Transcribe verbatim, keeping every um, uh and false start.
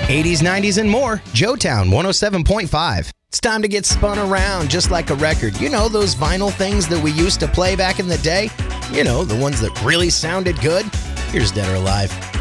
eighties, nineties, and more. Joetown one oh seven point five. It's time to get spun around just like a record. You know, those vinyl things that we used to play back in the day? You know, the ones that really sounded good? Here's Dead or Alive.